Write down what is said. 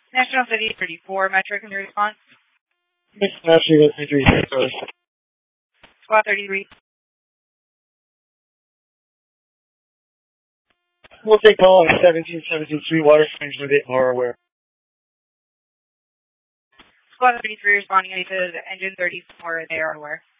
National City 34, Metro, can you response? National 33, Squad 33. We'll take call on 1717 Sweetwater, Springs, they are aware. Squad 33 responding to the engine 34, they are aware.